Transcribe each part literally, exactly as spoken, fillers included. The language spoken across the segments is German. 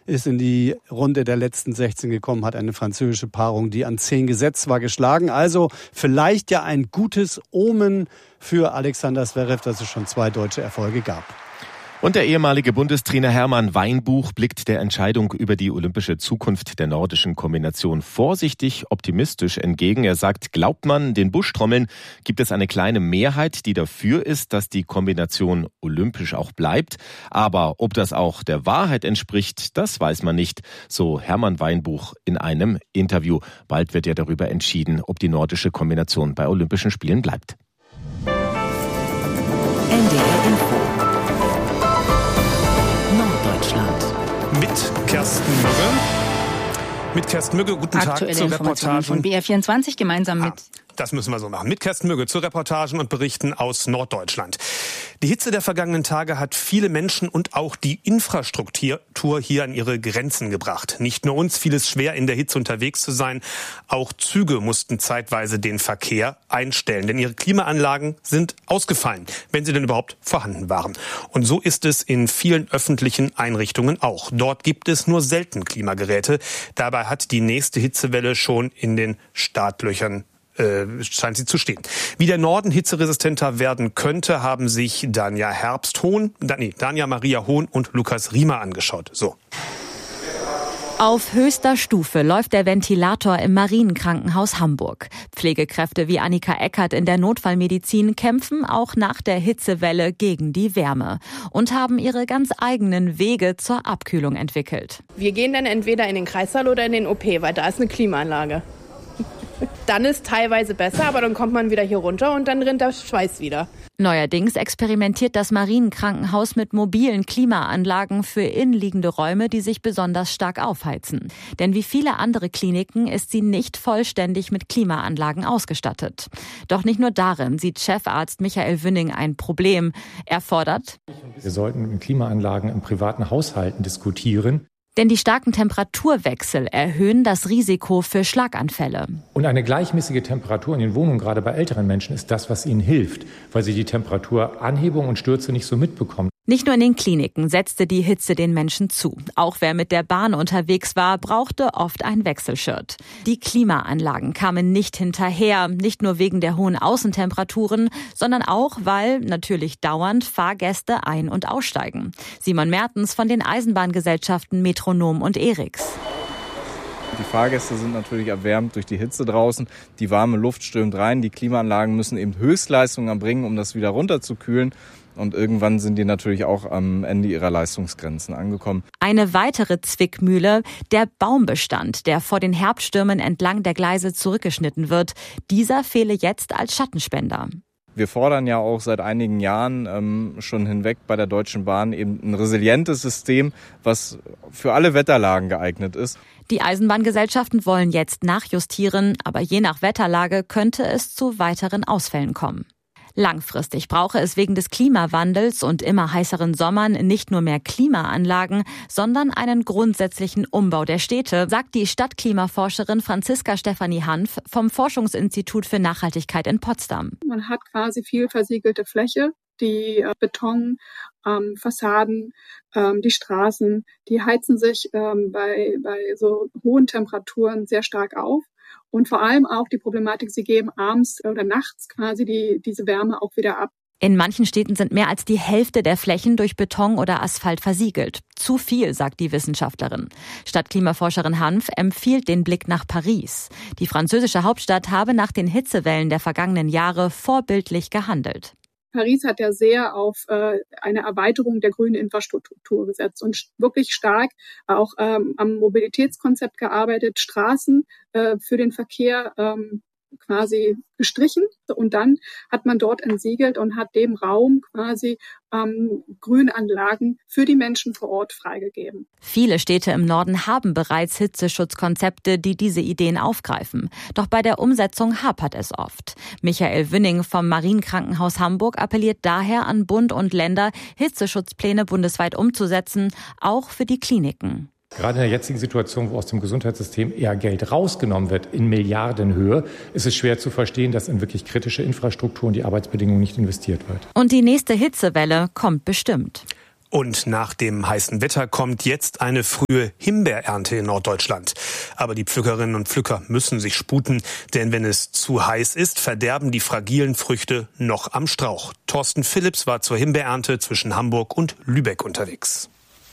ist in die Runde der letzten sechzehn gekommen, hat eine französische Paarung, die an zehn gesetzt war, geschlagen. Also vielleicht ja ein gutes Omen für Alexander Zverev, dass es schon zwei deutsche Erfolge gab. Und der ehemalige Bundestrainer Hermann Weinbuch blickt der Entscheidung über die olympische Zukunft der nordischen Kombination vorsichtig optimistisch entgegen. Er sagt, glaubt man den Buschtrommeln, gibt es eine kleine Mehrheit, die dafür ist, dass die Kombination olympisch auch bleibt. Aber ob das auch der Wahrheit entspricht, das weiß man nicht, so Hermann Weinbuch in einem Interview. Bald wird ja darüber entschieden, ob die nordische Kombination bei Olympischen Spielen bleibt. N D R Info. Mit Kerstin Mügge. Mit Kerstin Mügge, guten Aktuelle Tag zur Informationen Reportage von B R vierundzwanzig gemeinsam mit... Ah, das müssen wir so machen. Mit Kerstin Mügge zu Reportagen und Berichten aus Norddeutschland. Die Hitze der vergangenen Tage hat viele Menschen und auch die Infrastruktur hier an ihre Grenzen gebracht. Nicht nur uns fiel es schwer, in der Hitze unterwegs zu sein. Auch Züge mussten zeitweise den Verkehr einstellen, denn ihre Klimaanlagen sind ausgefallen, wenn sie denn überhaupt vorhanden waren. Und so ist es in vielen öffentlichen Einrichtungen auch. Dort gibt es nur selten Klimageräte. Dabei hat die nächste Hitzewelle schon in den Startlöchern Äh, scheint sie zu stehen. Wie der Norden hitzeresistenter werden könnte, haben sich Danja Herbst-Hohn, nee, Danja Maria Hohn und Lukas Riemer angeschaut. So. Auf höchster Stufe läuft der Ventilator im Marienkrankenhaus Hamburg. Pflegekräfte wie Annika Eckert in der Notfallmedizin kämpfen auch nach der Hitzewelle gegen die Wärme und haben ihre ganz eigenen Wege zur Abkühlung entwickelt. Wir gehen dann entweder in den Kreissaal oder in den O P, weil da ist eine Klimaanlage. Dann ist teilweise besser, aber dann kommt man wieder hier runter und dann rinnt der Schweiß wieder. Neuerdings experimentiert das Marienkrankenhaus mit mobilen Klimaanlagen für innenliegende Räume, die sich besonders stark aufheizen. Denn wie viele andere Kliniken ist sie nicht vollständig mit Klimaanlagen ausgestattet. Doch nicht nur darin sieht Chefarzt Michael Wünning ein Problem. Er fordert: Wir sollten mit Klimaanlagen in privaten Haushalten diskutieren. Denn die starken Temperaturwechsel erhöhen das Risiko für Schlaganfälle. Und eine gleichmäßige Temperatur in den Wohnungen, gerade bei älteren Menschen, ist das, was ihnen hilft, weil sie die Temperaturanhebung und Stürze nicht so mitbekommen. Nicht nur in den Kliniken setzte die Hitze den Menschen zu. Auch wer mit der Bahn unterwegs war, brauchte oft ein Wechselshirt. Die Klimaanlagen kamen nicht hinterher, nicht nur wegen der hohen Außentemperaturen, sondern auch, weil natürlich dauernd Fahrgäste ein- und aussteigen. Simon Mertens von den Eisenbahngesellschaften Metronom und Eriks. Die Fahrgäste sind natürlich erwärmt durch die Hitze draußen. Die warme Luft strömt rein. Die Klimaanlagen müssen eben Höchstleistungen erbringen, um das wieder runterzukühlen. Und irgendwann sind die natürlich auch am Ende ihrer Leistungsgrenzen angekommen. Eine weitere Zwickmühle, der Baumbestand, der vor den Herbststürmen entlang der Gleise zurückgeschnitten wird. Dieser fehle jetzt als Schattenspender. Wir fordern ja auch seit einigen Jahren ähm, schon hinweg bei der Deutschen Bahn eben ein resilientes System, was für alle Wetterlagen geeignet ist. Die Eisenbahngesellschaften wollen jetzt nachjustieren, aber je nach Wetterlage könnte es zu weiteren Ausfällen kommen. Langfristig brauche es wegen des Klimawandels und immer heißeren Sommern nicht nur mehr Klimaanlagen, sondern einen grundsätzlichen Umbau der Städte, sagt die Stadtklimaforscherin Franziska Stefanie Hanf vom Forschungsinstitut für Nachhaltigkeit in Potsdam. Man hat quasi viel versiegelte Fläche, die äh, Beton, ähm, Fassaden, ähm, die Straßen, die heizen sich ähm, bei, bei so hohen Temperaturen sehr stark auf. Und vor allem auch die Problematik, sie geben abends oder nachts quasi die, diese Wärme auch wieder ab. In manchen Städten sind mehr als die Hälfte der Flächen durch Beton oder Asphalt versiegelt. Zu viel, sagt die Wissenschaftlerin. Stadtklimaforscherin Hanf empfiehlt den Blick nach Paris. Die französische Hauptstadt habe nach den Hitzewellen der vergangenen Jahre vorbildlich gehandelt. Paris hat ja sehr auf äh, eine Erweiterung der grünen Infrastruktur gesetzt und wirklich stark auch ähm, am Mobilitätskonzept gearbeitet, Straßen äh, für den Verkehr ähm, quasi gestrichen und dann hat man dort entsiegelt und hat dem Raum quasi ähm, Grünanlagen für die Menschen vor Ort freigegeben. Viele Städte im Norden haben bereits Hitzeschutzkonzepte, die diese Ideen aufgreifen. Doch bei der Umsetzung hapert es oft. Michael Wünning vom Marienkrankenhaus Hamburg appelliert daher an Bund und Länder, Hitzeschutzpläne bundesweit umzusetzen, auch für die Kliniken. Gerade in der jetzigen Situation, wo aus dem Gesundheitssystem eher Geld rausgenommen wird, in Milliardenhöhe, ist es schwer zu verstehen, dass in wirklich kritische Infrastruktur und die Arbeitsbedingungen nicht investiert wird. Und die nächste Hitzewelle kommt bestimmt. Und nach dem heißen Wetter kommt jetzt eine frühe Himbeerernte in Norddeutschland. Aber die Pflückerinnen und Pflücker müssen sich sputen, denn wenn es zu heiß ist, verderben die fragilen Früchte noch am Strauch. Thorsten Phillips war zur Himbeerernte zwischen Hamburg und Lübeck unterwegs.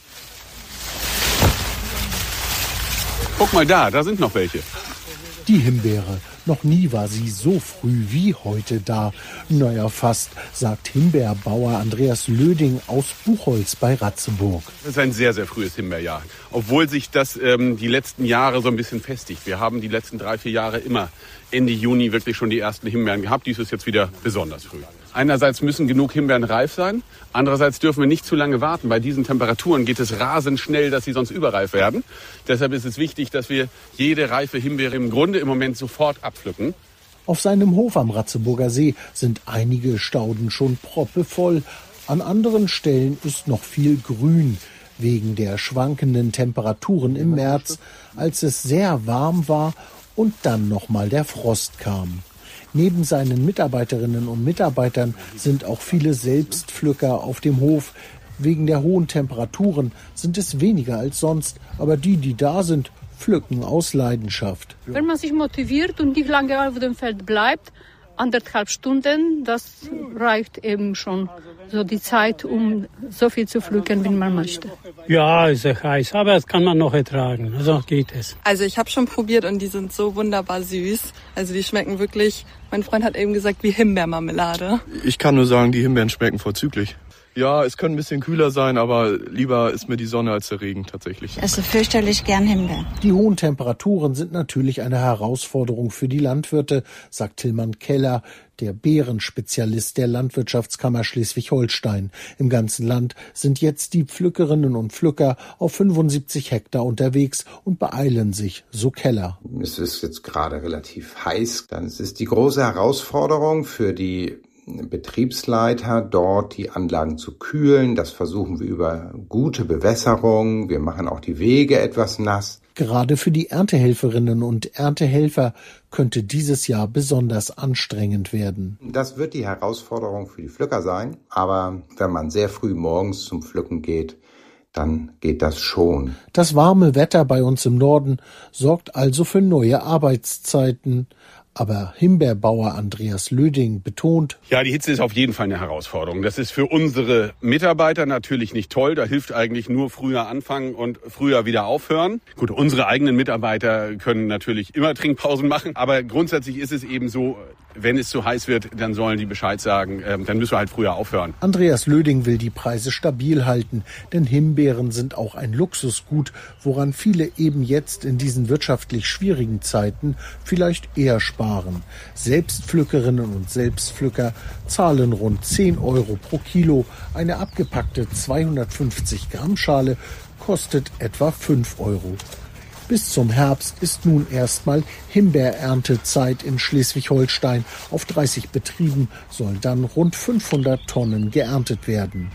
Guck mal da, da sind noch welche. Die Himbeere. Noch nie war sie so früh wie heute da. Naja, fast, sagt Himbeerbauer Andreas Löding aus Buchholz bei Ratzeburg. Das ist ein sehr, sehr frühes Himbeerjahr. Obwohl sich das ähm, die letzten Jahre so ein bisschen festigt. Wir haben die letzten drei, vier Jahre immer Ende Juni wirklich schon die ersten Himbeeren gehabt. Dies ist jetzt wieder besonders früh. Einerseits müssen genug Himbeeren reif sein. Andererseits dürfen wir nicht zu lange warten. Bei diesen Temperaturen geht es rasend schnell, dass sie sonst überreif werden. Deshalb ist es wichtig, dass wir jede reife Himbeere im Grunde im Moment sofort abpflücken. Auf seinem Hof am Ratzeburger See sind einige Stauden schon proppevoll. An anderen Stellen ist noch viel Grün. Wegen der schwankenden Temperaturen im März, als es sehr warm war und dann nochmal der Frost kam. Neben seinen Mitarbeiterinnen und Mitarbeitern sind auch viele Selbstpflücker auf dem Hof. Wegen der hohen Temperaturen sind es weniger als sonst, aber die, die da sind, pflücken aus Leidenschaft. Wenn man sich motiviert und nicht lange auf dem Feld bleibt, anderthalb Stunden, das reicht eben schon. So die Zeit, um so viel zu pflücken, wie man möchte. Ja, ist sehr heiß, aber das kann man noch ertragen. Also geht es. Also ich habe schon probiert und die sind so wunderbar süß. Also die schmecken wirklich, mein Freund hat eben gesagt, wie Himbeermarmelade. Ich kann nur sagen, die Himbeeren schmecken vorzüglich. Ja, es könnte ein bisschen kühler sein, aber lieber ist mir die Sonne als der Regen tatsächlich. Ich esse fürchterlich gern Himbeeren. Die hohen Temperaturen sind natürlich eine Herausforderung für die Landwirte, sagt Tillmann Keller, der Beerenspezialist der Landwirtschaftskammer Schleswig-Holstein. Im ganzen Land sind jetzt die Pflückerinnen und Pflücker auf fünfundsiebzig Hektar unterwegs und beeilen sich, so Keller. Es ist jetzt gerade relativ heiß. Dann ist es die große Herausforderung für die Betriebsleiter, dort die Anlagen zu kühlen. Das versuchen wir über gute Bewässerung. Wir machen auch die Wege etwas nass. Gerade für die Erntehelferinnen und Erntehelfer könnte dieses Jahr besonders anstrengend werden. Das wird die Herausforderung für die Pflücker sein. Aber wenn man sehr früh morgens zum Pflücken geht, dann geht das schon. Das warme Wetter bei uns im Norden sorgt also für neue Arbeitszeiten. Aber Himbeerbauer Andreas Löding betont: Ja, die Hitze ist auf jeden Fall eine Herausforderung. Das ist für unsere Mitarbeiter natürlich nicht toll. Da hilft eigentlich nur früher anfangen und früher wieder aufhören. Gut, unsere eigenen Mitarbeiter können natürlich immer Trinkpausen machen. Aber grundsätzlich ist es eben so, wenn es zu heiß wird, dann sollen die Bescheid sagen. Ähm, dann müssen wir halt früher aufhören. Andreas Löding will die Preise stabil halten. Denn Himbeeren sind auch ein Luxusgut, woran viele eben jetzt in diesen wirtschaftlich schwierigen Zeiten vielleicht eher sparen. Selbstpflückerinnen und Selbstpflücker zahlen rund zehn Euro pro Kilo. Eine abgepackte zweihundertfünfzig Gramm Schale kostet etwa fünf Euro. Bis zum Herbst ist nun erstmal Himbeereerntezeit in Schleswig-Holstein. Auf dreißig Betrieben sollen dann rund fünfhundert Tonnen geerntet werden.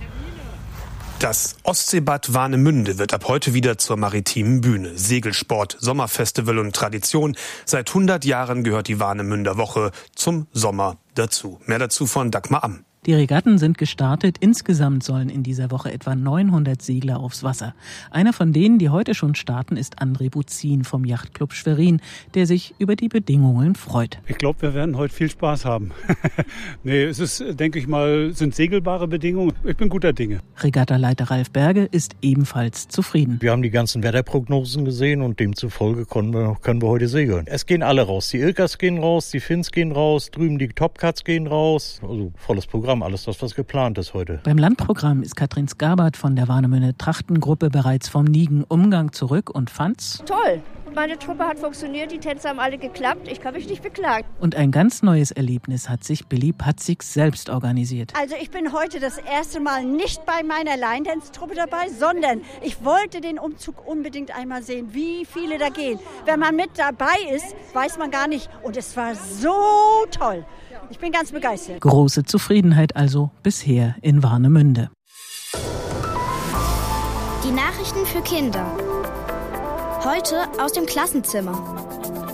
Das Ostseebad Warnemünde wird ab heute wieder zur maritimen Bühne. Segelsport, Sommerfestival und Tradition. Seit hundert Jahren gehört die Warnemünder Woche zum Sommer dazu. Mehr dazu von Dagmar Amm. Die Regatten sind gestartet. Insgesamt sollen in dieser Woche etwa neunhundert Segler aufs Wasser. Einer von denen, die heute schon starten, ist André Buzin vom Yachtclub Schwerin, der sich über die Bedingungen freut. Ich glaube, wir werden heute viel Spaß haben. Nee, es ist, denke ich mal, sind segelbare Bedingungen. Ich bin guter Dinge. Regattaleiter Ralf Berge ist ebenfalls zufrieden. Wir haben die ganzen Wetterprognosen gesehen und demzufolge können wir, können wir heute segeln. Es gehen alle raus. Die Ilkers gehen raus, die Finns gehen raus, drüben die Topcats gehen raus. Also volles Programm. Alles das, was geplant ist heute. Beim Landprogramm ist Katrin Skabert von der Warnemünde Trachtengruppe bereits vom Nigen Umgang zurück und fand's toll. Meine Truppe hat funktioniert, die Tänze haben alle geklappt. Ich kann mich nicht beklagen. Und ein ganz neues Erlebnis hat sich Billy Patzig selbst organisiert. Also ich bin heute das erste Mal nicht bei meiner Line-Dance-Truppe dabei, sondern ich wollte den Umzug unbedingt einmal sehen, wie viele da gehen. Wenn man mit dabei ist, weiß man gar nicht. Und es war so toll. Ich bin ganz begeistert. Große Zufriedenheit also bisher in Warnemünde. Die Nachrichten für Kinder. Heute aus dem Klassenzimmer.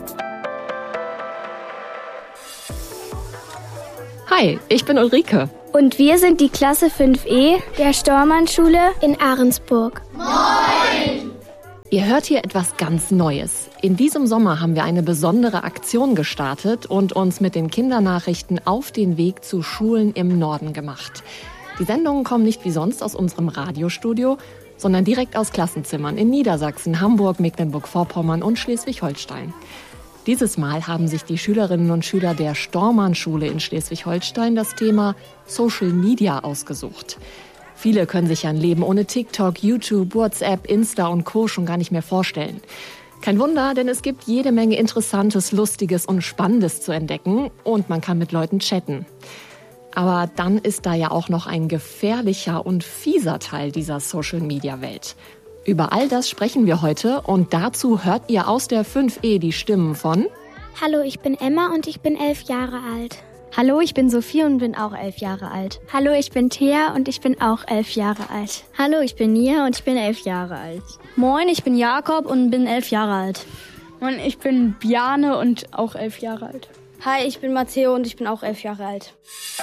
Hi, ich bin Ulrike. Und wir sind die Klasse fünf E der Stormann-Schule in Ahrensburg. Moin! Ihr hört hier etwas ganz Neues. In diesem Sommer haben wir eine besondere Aktion gestartet und uns mit den Kindernachrichten auf den Weg zu Schulen im Norden gemacht. Die Sendungen kommen nicht wie sonst aus unserem Radiostudio, sondern direkt aus Klassenzimmern in Niedersachsen, Hamburg, Mecklenburg-Vorpommern und Schleswig-Holstein. Dieses Mal haben sich die Schülerinnen und Schüler der Stormann-Schule in Schleswig-Holstein das Thema Social Media ausgesucht. Viele können sich ein Leben ohne TikTok, YouTube, WhatsApp, Insta und Co. schon gar nicht mehr vorstellen. Kein Wunder, denn es gibt jede Menge Interessantes, Lustiges und Spannendes zu entdecken und man kann mit Leuten chatten. Aber dann ist da ja auch noch ein gefährlicher und fieser Teil dieser Social-Media-Welt. Über all das sprechen wir heute und dazu hört ihr aus der fünf E die Stimmen von... Hallo, ich bin Emma und ich bin elf Jahre alt. Hallo, ich bin Sophie und bin auch elf Jahre alt. Hallo, ich bin Thea und ich bin auch elf Jahre alt. Hallo, ich bin Nia und ich bin elf Jahre alt. Moin, ich bin Jakob und bin elf Jahre alt. Und ich bin Bjarne und auch elf Jahre alt. Hi, ich bin Matteo und ich bin auch elf Jahre alt.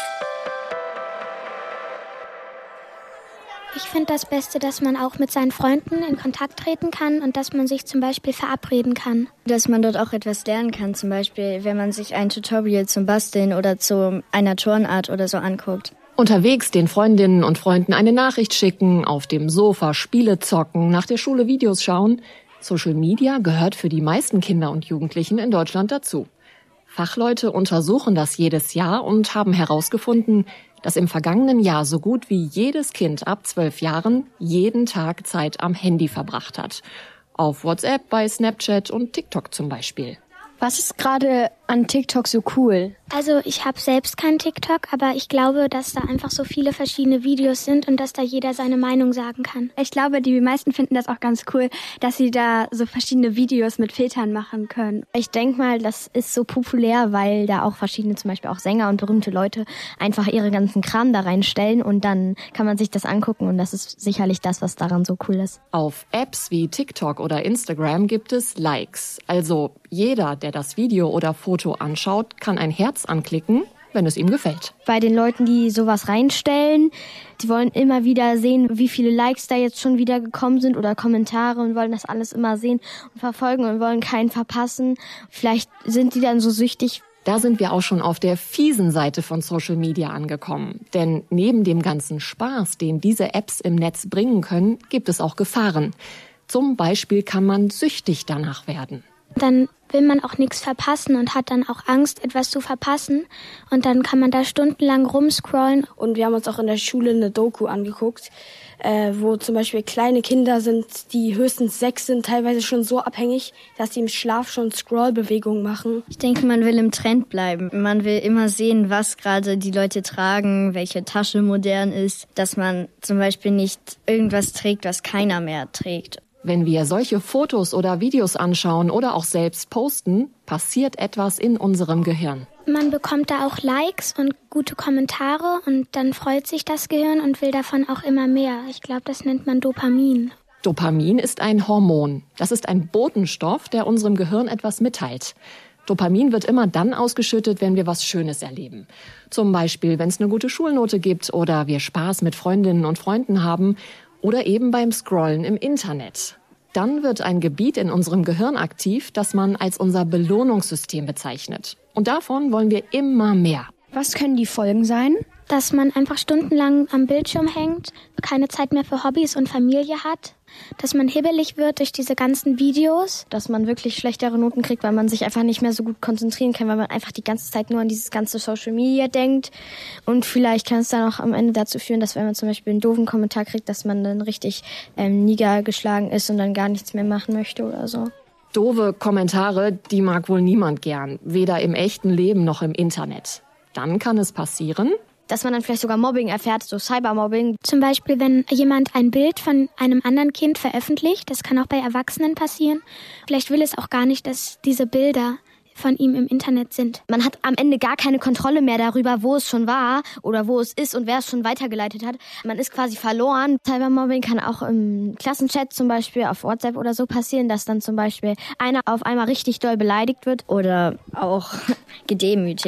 Ich finde das Beste, dass man auch mit seinen Freunden in Kontakt treten kann und dass man sich zum Beispiel verabreden kann. Dass man dort auch etwas lernen kann, zum Beispiel, wenn man sich ein Tutorial zum Basteln oder zu einer Turnart oder so anguckt. Unterwegs den Freundinnen und Freunden eine Nachricht schicken, auf dem Sofa Spiele zocken, nach der Schule Videos schauen. Social Media gehört für die meisten Kinder und Jugendlichen in Deutschland dazu. Fachleute untersuchen das jedes Jahr und haben herausgefunden, dass im vergangenen Jahr so gut wie jedes Kind ab zwölf Jahren jeden Tag Zeit am Handy verbracht hat. Auf WhatsApp, bei Snapchat und TikTok zum Beispiel. Was ist gerade an TikTok so cool? Also ich habe selbst kein TikTok, aber ich glaube, dass da einfach so viele verschiedene Videos sind und dass da jeder seine Meinung sagen kann. Ich glaube, die meisten finden das auch ganz cool, dass sie da so verschiedene Videos mit Filtern machen können. Ich denke mal, das ist so populär, weil da auch verschiedene, zum Beispiel auch Sänger und berühmte Leute einfach ihre ganzen Kram da reinstellen und dann kann man sich das angucken und das ist sicherlich das, was daran so cool ist. Auf Apps wie TikTok oder Instagram gibt es Likes. Also jeder, der das Video oder Foto anschaut, kann ein Herz anklicken, wenn es ihm gefällt. Bei den Leuten, die sowas reinstellen, die wollen immer wieder sehen, wie viele Likes da jetzt schon wieder gekommen sind oder Kommentare und wollen das alles immer sehen und verfolgen und wollen keinen verpassen. Vielleicht sind die dann so süchtig. Da sind wir auch schon auf der fiesen Seite von Social Media angekommen. Denn neben dem ganzen Spaß, den diese Apps im Netz bringen können, gibt es auch Gefahren. Zum Beispiel kann man süchtig danach werden. Dann will man auch nichts verpassen und hat dann auch Angst, etwas zu verpassen. Und dann kann man da stundenlang rumscrollen. Und wir haben uns auch in der Schule eine Doku angeguckt, äh, wo zum Beispiel kleine Kinder sind, die höchstens sechs sind, teilweise schon so abhängig, dass sie im Schlaf schon Scrollbewegungen machen. Ich denke, man will im Trend bleiben. Man will immer sehen, was gerade die Leute tragen, welche Tasche modern ist, dass man zum Beispiel nicht irgendwas trägt, was keiner mehr trägt. Wenn wir solche Fotos oder Videos anschauen oder auch selbst posten, passiert etwas in unserem Gehirn. Man bekommt da auch Likes und gute Kommentare und dann freut sich das Gehirn und will davon auch immer mehr. Ich glaube, das nennt man Dopamin. Dopamin ist ein Hormon. Das ist ein Botenstoff, der unserem Gehirn etwas mitteilt. Dopamin wird immer dann ausgeschüttet, wenn wir was Schönes erleben. Zum Beispiel, wenn es eine gute Schulnote gibt oder wir Spaß mit Freundinnen und Freunden haben. Oder eben beim Scrollen im Internet. Dann wird ein Gebiet in unserem Gehirn aktiv, das man als unser Belohnungssystem bezeichnet. Und davon wollen wir immer mehr. Was können die Folgen sein? Dass man einfach stundenlang am Bildschirm hängt, keine Zeit mehr für Hobbys und Familie hat. Dass man hibbelig wird durch diese ganzen Videos. Dass man wirklich schlechtere Noten kriegt, weil man sich einfach nicht mehr so gut konzentrieren kann, weil man einfach die ganze Zeit nur an dieses ganze Social Media denkt. Und vielleicht kann es dann auch am Ende dazu führen, dass wenn man zum Beispiel einen doofen Kommentar kriegt, dass man dann richtig ähm, niedergeschlagen ist und dann gar nichts mehr machen möchte oder so. Doofe Kommentare, die mag wohl niemand gern. Weder im echten Leben noch im Internet. Dann kann es passieren, dass man dann vielleicht sogar Mobbing erfährt, so Cybermobbing. Zum Beispiel, wenn jemand ein Bild von einem anderen Kind veröffentlicht, das kann auch bei Erwachsenen passieren. Vielleicht will es auch gar nicht, dass diese Bilder von ihm im Internet sind. Man hat am Ende gar keine Kontrolle mehr darüber, wo es schon war oder wo es ist und wer es schon weitergeleitet hat. Man ist quasi verloren. Cybermobbing kann auch im Klassenchat zum Beispiel auf WhatsApp oder so passieren, dass dann zum Beispiel einer auf einmal richtig doll beleidigt wird oder auch gedemütigt.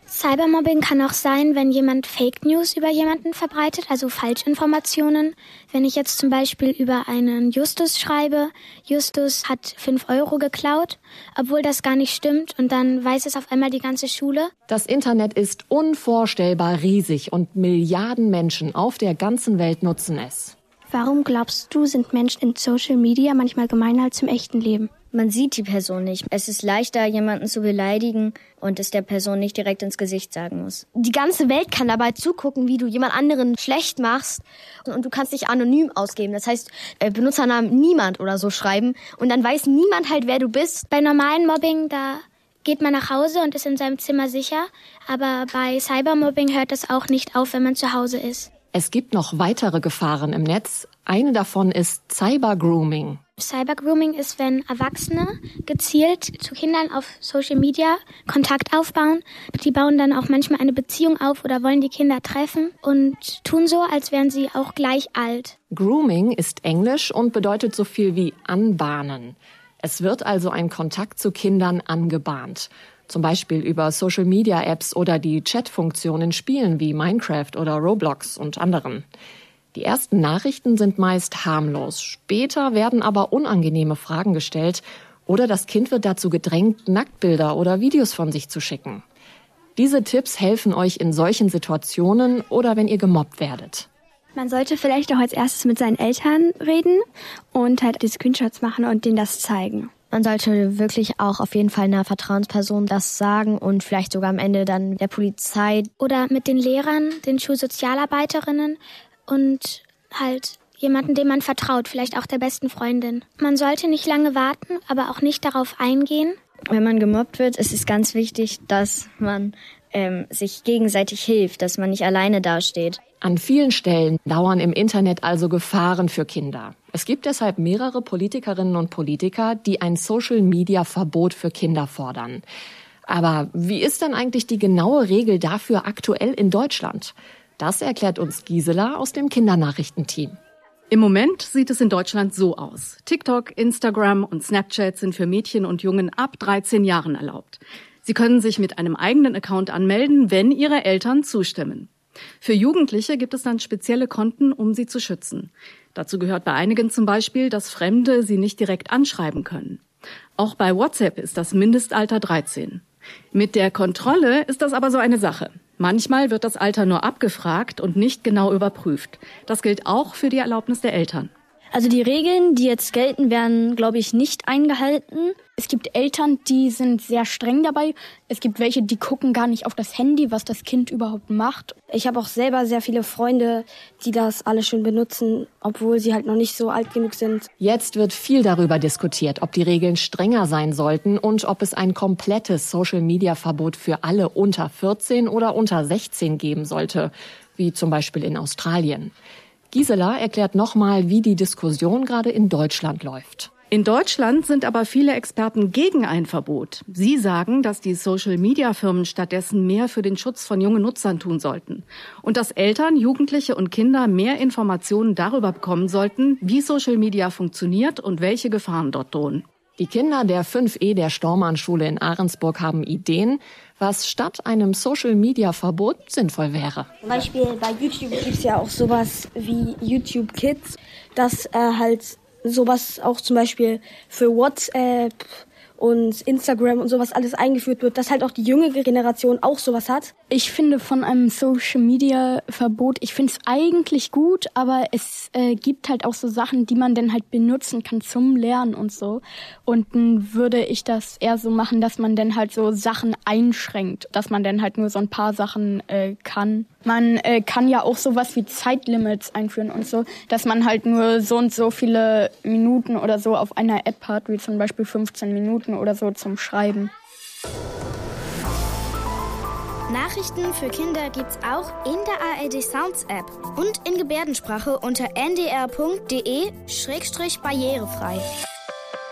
Cybermobbing kann auch sein, wenn jemand Fake News über jemanden verbreitet, also Falschinformationen. Wenn ich jetzt zum Beispiel über einen Justus schreibe, Justus hat fünf Euro geklaut, obwohl das gar nicht stimmt, und dann weiß es auf einmal die ganze Schule. Das Internet ist unvorstellbar riesig und Milliarden Menschen auf der ganzen Welt nutzen es. Warum glaubst du, sind Menschen in Social Media manchmal gemeiner als im echten Leben? Man sieht die Person nicht. Es ist leichter, jemanden zu beleidigen und es der Person nicht direkt ins Gesicht sagen muss. Die ganze Welt kann dabei zugucken, wie du jemand anderen schlecht machst, und du kannst dich anonym ausgeben. Das heißt, Benutzernamen niemand oder so schreiben, und dann weiß niemand halt, wer du bist. Bei normalen Mobbing, da geht man nach Hause und ist in seinem Zimmer sicher, aber bei Cybermobbing hört es auch nicht auf, wenn man zu Hause ist. Es gibt noch weitere Gefahren im Netz. Eine davon ist Cybergrooming. Cybergrooming ist, wenn Erwachsene gezielt zu Kindern auf Social Media Kontakt aufbauen. Die bauen dann auch manchmal eine Beziehung auf oder wollen die Kinder treffen und tun so, als wären sie auch gleich alt. Grooming ist Englisch und bedeutet so viel wie anbahnen. Es wird also ein Kontakt zu Kindern angebahnt. Zum Beispiel über Social-Media-Apps oder die Chat-Funktion in Spielen wie Minecraft oder Roblox und anderen. Die ersten Nachrichten sind meist harmlos. Später werden aber unangenehme Fragen gestellt oder das Kind wird dazu gedrängt, Nacktbilder oder Videos von sich zu schicken. Diese Tipps helfen euch in solchen Situationen oder wenn ihr gemobbt werdet. Man sollte vielleicht auch als erstes mit seinen Eltern reden und halt die Screenshots machen und denen das zeigen. Man sollte wirklich auch auf jeden Fall einer Vertrauensperson das sagen und vielleicht sogar am Ende dann der Polizei. Oder mit den Lehrern, den Schulsozialarbeiterinnen und halt jemanden, dem man vertraut, vielleicht auch der besten Freundin. Man sollte nicht lange warten, aber auch nicht darauf eingehen. Wenn man gemobbt wird, ist es ganz wichtig, dass man ähm, sich gegenseitig hilft, dass man nicht alleine dasteht. An vielen Stellen lauern im Internet also Gefahren für Kinder. Es gibt deshalb mehrere Politikerinnen und Politiker, die ein Social-Media-Verbot für Kinder fordern. Aber wie ist denn eigentlich die genaue Regel dafür aktuell in Deutschland? Das erklärt uns Gisela aus dem Kindernachrichtenteam. Im Moment sieht es in Deutschland so aus. TikTok, Instagram und Snapchat sind für Mädchen und Jungen ab dreizehn Jahren erlaubt. Sie können sich mit einem eigenen Account anmelden, wenn ihre Eltern zustimmen. Für Jugendliche gibt es dann spezielle Konten, um sie zu schützen. Dazu gehört bei einigen zum Beispiel, dass Fremde sie nicht direkt anschreiben können. Auch bei WhatsApp ist das Mindestalter dreizehn. Mit der Kontrolle ist das aber so eine Sache. Manchmal wird das Alter nur abgefragt und nicht genau überprüft. Das gilt auch für die Erlaubnis der Eltern. Also die Regeln, die jetzt gelten, werden, glaube ich, nicht eingehalten. Es gibt Eltern, die sind sehr streng dabei. Es gibt welche, die gucken gar nicht auf das Handy, was das Kind überhaupt macht. Ich habe auch selber sehr viele Freunde, die das alle schon benutzen, obwohl sie halt noch nicht so alt genug sind. Jetzt wird viel darüber diskutiert, ob die Regeln strenger sein sollten und ob es ein komplettes Social-Media-Verbot für alle unter vierzehn oder unter sechzehn geben sollte, wie zum Beispiel in Australien. Gisela erklärt nochmal, wie die Diskussion gerade in Deutschland läuft. In Deutschland sind aber viele Experten gegen ein Verbot. Sie sagen, dass die Social-Media-Firmen stattdessen mehr für den Schutz von jungen Nutzern tun sollten. Und dass Eltern, Jugendliche und Kinder mehr Informationen darüber bekommen sollten, wie Social Media funktioniert und welche Gefahren dort drohen. Die Kinder der fünf E der Stormann-Schule in Ahrensburg haben Ideen, was statt einem Social-Media-Verbot sinnvoll wäre. Zum Beispiel bei YouTube gibt es ja auch sowas wie YouTube Kids, dass äh, halt sowas auch zum Beispiel für WhatsApp und Instagram und sowas alles eingeführt wird, dass halt auch die jüngere Generation auch sowas hat. Ich finde von einem Social-Media-Verbot, ich finde es eigentlich gut, aber es äh, gibt halt auch so Sachen, die man dann halt benutzen kann zum Lernen und so. Und dann würde ich das eher so machen, dass man dann halt so Sachen einschränkt, dass man dann halt nur so ein paar Sachen äh, kann. Man äh, kann ja auch sowas wie Zeitlimits einführen und so, dass man halt nur so und so viele Minuten oder so auf einer App hat, wie zum Beispiel fünfzehn Minuten oder so zum Schreiben. Nachrichten für Kinder gibt's auch in der A R D Sounds App und in Gebärdensprache unter n d r punkt d e schrägstrich barrierefrei.